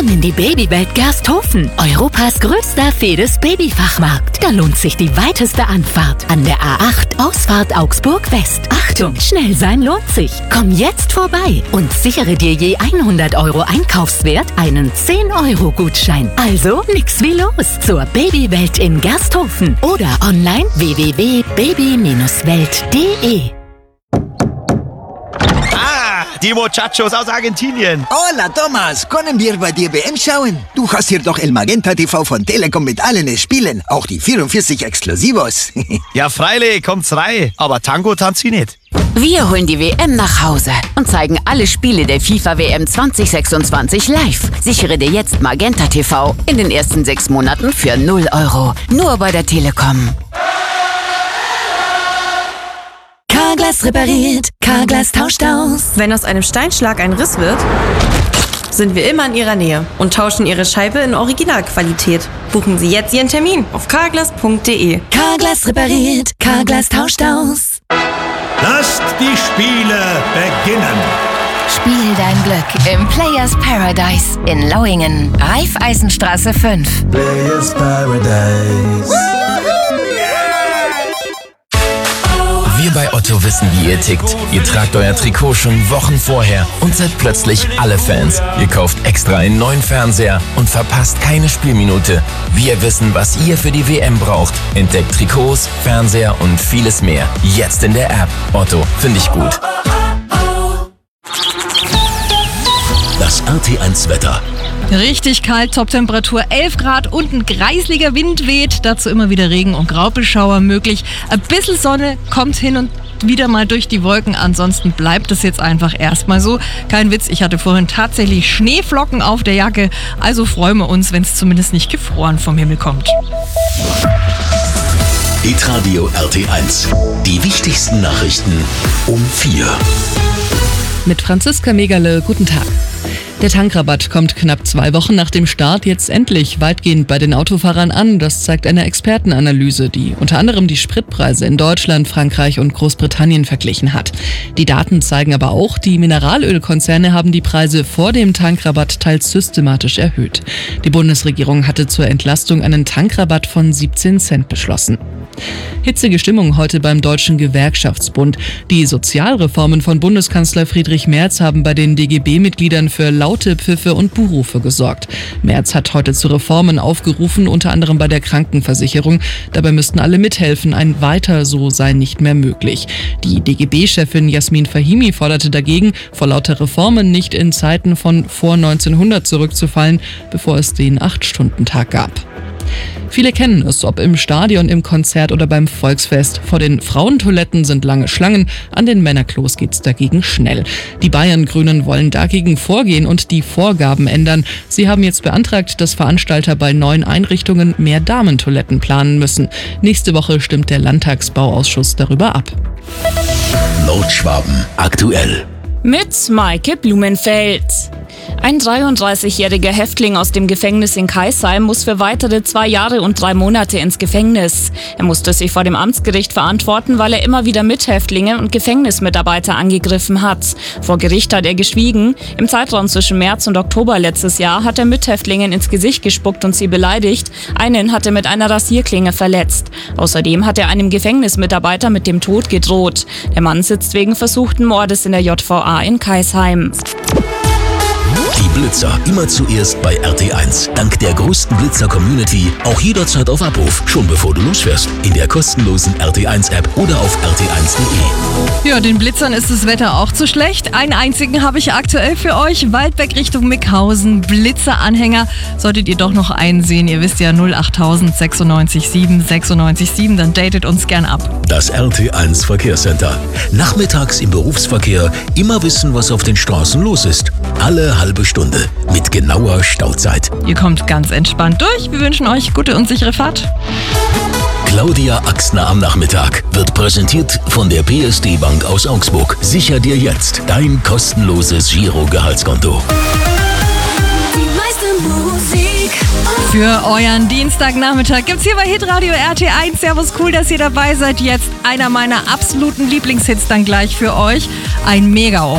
in die Babywelt Gersthofen, Europas größter Fedes Babyfachmarkt. Da lohnt sich die weiteste Anfahrt an der A8 Ausfahrt Augsburg West. Achtung, schnell sein lohnt sich. Komm jetzt vorbei und sichere dir je 100 € Einkaufswert einen 10-Euro-Gutschein. Also nix wie los zur Babywelt in Gersthofen oder online www.baby-welt.de. Die Muchachos aus Argentinien. Hola, Thomas. Können wir bei dir WM schauen? Du hast hier doch El Magenta TV von Telekom mit allen Spielen. Auch die 44 Exklusivos. Ja, freilich, kommt's rein. Aber Tango tanzt sie nicht. Wir holen die WM nach Hause und zeigen alle Spiele der FIFA WM 2026 live. Sichere dir jetzt Magenta TV in den ersten 6 Monaten für 0 €. Nur bei der Telekom. Carglass repariert, Carglass tauscht aus. Wenn aus einem Steinschlag ein Riss wird, sind wir immer in Ihrer Nähe und tauschen Ihre Scheibe in Originalqualität. Buchen Sie jetzt Ihren Termin auf carglass.de. Carglass repariert, Carglass tauscht aus. Lasst die Spiele beginnen. Spiel dein Glück im Players Paradise in Lauingen, Raiffeisenstraße 5. Players Paradise. Wir bei Otto wissen, wie ihr tickt. Ihr tragt euer Trikot schon Wochen vorher und seid plötzlich alle Fans. Ihr kauft extra einen neuen Fernseher und verpasst keine Spielminute. Wir wissen, was ihr für die WM braucht. Entdeckt Trikots, Fernseher und vieles mehr. Jetzt in der App. Otto, finde ich gut. Das RT1-Wetter. Richtig kalt, Toptemperatur 11 Grad und ein greisliger Wind weht. Dazu immer wieder Regen und Graupelschauer möglich. Ein bisschen Sonne kommt hin und wieder mal durch die Wolken. Ansonsten bleibt es jetzt einfach erstmal so. Kein Witz, ich hatte vorhin tatsächlich Schneeflocken auf der Jacke. Also freuen wir uns, wenn es zumindest nicht gefroren vom Himmel kommt. Hitradio RT1. Die wichtigsten Nachrichten um 4. Mit Franziska Megale, guten Tag. Der Tankrabatt kommt knapp 2 Wochen nach dem Start jetzt endlich weitgehend bei den Autofahrern an. Das zeigt eine Expertenanalyse, die unter anderem die Spritpreise in Deutschland, Frankreich und Großbritannien verglichen hat. Die Daten zeigen aber auch, die Mineralölkonzerne haben die Preise vor dem Tankrabatt teils systematisch erhöht. Die Bundesregierung hatte zur Entlastung einen Tankrabatt von 17 Cent beschlossen. Hitzige Stimmung heute beim Deutschen Gewerkschaftsbund. Die Sozialreformen von Bundeskanzler Friedrich Merz haben bei den DGB-Mitgliedern für laute Pfiffe und Buhrufe gesorgt. Merz hat heute zu Reformen aufgerufen, unter anderem bei der Krankenversicherung. Dabei müssten alle mithelfen, ein Weiter so sei nicht mehr möglich. Die DGB-Chefin Jasmin Fahimi forderte dagegen, vor lauter Reformen nicht in Zeiten von vor 1900 zurückzufallen, bevor es den 8-Stunden-Tag gab. Viele kennen es, ob im Stadion, im Konzert oder beim Volksfest. Vor den Frauentoiletten sind lange Schlangen, an den Männerklos geht's dagegen schnell. Die Bayern-Grünen wollen dagegen vorgehen und die Vorgaben ändern. Sie haben jetzt beantragt, dass Veranstalter bei neuen Einrichtungen mehr Damentoiletten planen müssen. Nächste Woche stimmt der Landtagsbauausschuss darüber ab. Nordschwaben aktuell. Mit Maike Blumenfeld. Ein 33-jähriger Häftling aus dem Gefängnis in Kaisheim muss für weitere 2 Jahre und 3 Monate ins Gefängnis. Er musste sich vor dem Amtsgericht verantworten, weil er immer wieder Mithäftlinge und Gefängnismitarbeiter angegriffen hat. Vor Gericht hat er geschwiegen. Im Zeitraum zwischen März und Oktober letztes Jahr hat er Mithäftlingen ins Gesicht gespuckt und sie beleidigt. Einen hat er mit einer Rasierklinge verletzt. Außerdem hat er einem Gefängnismitarbeiter mit dem Tod gedroht. Der Mann sitzt wegen versuchten Mordes in der JVA in Kaisheim. Die Blitzer immer zuerst bei RT1. Dank der größten Blitzer-Community auch jederzeit auf Abruf. Schon bevor du losfährst. In der kostenlosen RT1-App oder auf rt1.de. Ja, den Blitzern ist das Wetter auch zu schlecht. Einen einzigen habe ich aktuell für euch. Waldberg Richtung Mickhausen. Blitzeranhänger. Solltet ihr doch noch einen sehen. Ihr wisst ja 08000 96 7 96 7. Dann datet uns gern ab. Das RT1 Verkehrscenter. Nachmittags im Berufsverkehr immer wissen, was auf den Straßen los ist. Alle halbe Stunde mit genauer Stauzeit. Ihr kommt ganz entspannt durch. Wir wünschen euch gute und sichere Fahrt. Claudia Axner am Nachmittag wird präsentiert von der PSD Bank aus Augsburg. Sicher dir jetzt dein kostenloses Giro-Gehaltskonto. Für euren Dienstagnachmittag gibt's hier bei Hitradio RT1. Servus, cool, dass ihr dabei seid. Jetzt einer meiner absoluten Lieblingshits dann gleich für euch. Ein Mega